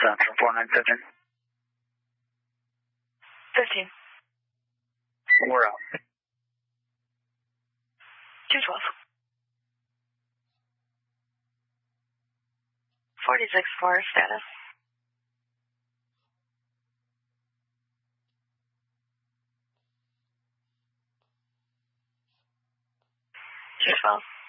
Central 4915. 15. We're out. 212. 46-4 status. 212.